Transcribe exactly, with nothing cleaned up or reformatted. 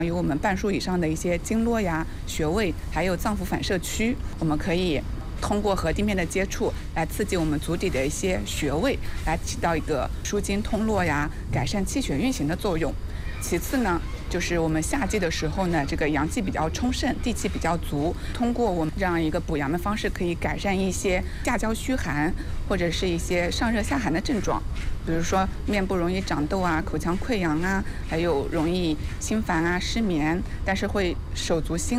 有我们半数以上的一些经络呀、穴位，还有脏腑反射区，我们可以通过和地面的接触来刺激我们足底的一些穴位，来起到一个舒筋通络呀、改善气血运行的作用。其次呢，就是我们夏季的时候呢，这个阳气比较充盛，地气比较足，通过我们这样一个补阳的方式，可以改善一些下焦虚寒或者是一些上热下寒的症状，比如说面部容易长痘啊、口腔溃疡啊，还有容易心烦啊、失眠，但是会手足心